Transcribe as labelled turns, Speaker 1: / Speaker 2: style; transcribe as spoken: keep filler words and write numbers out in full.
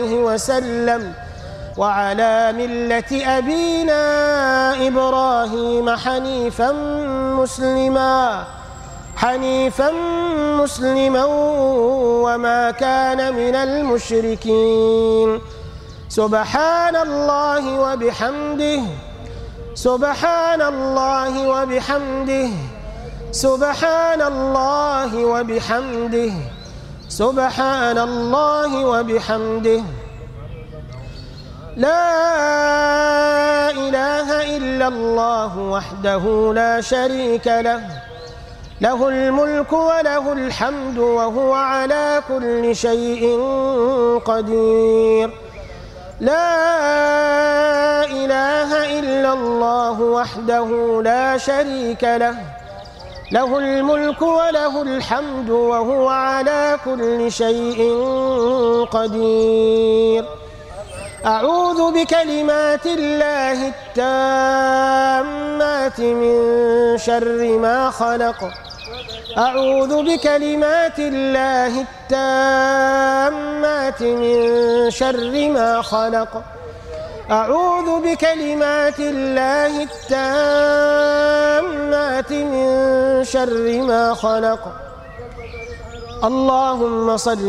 Speaker 1: وسلم وعلى ملة أبينا إبراهيم حنيفا مسلما حنيفا مسلما وما كان من المشركين. سبحان الله وبحمده سبحان الله وبحمده سبحان الله وبحمده سبحان الله وبحمده لا إله إلا الله وحده لا شريك له له الملك وله الحمد وهو على كل شيء قدير. لا إله إلا الله وحده لا شريك له له الملك وله الحمد وهو على كل شيء قدير. أعوذ بكلمات الله التامات من شر ما خلق أعوذ بكلمات الله التامات من شر ما خلق أعوذ بكلمات الله التامات من شر ما خلق. اللهم صل